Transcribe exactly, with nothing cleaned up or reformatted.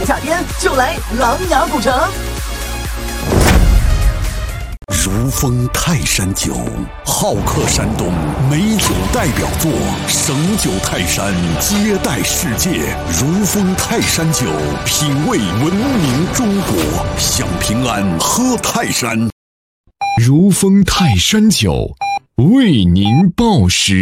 夏天就来琅琊古城。 如风泰山酒，好客山东美酒代表作，省酒泰山接待世界。如风泰山酒，品味文明中国，享平安喝泰山。 如风泰山酒，为您报时。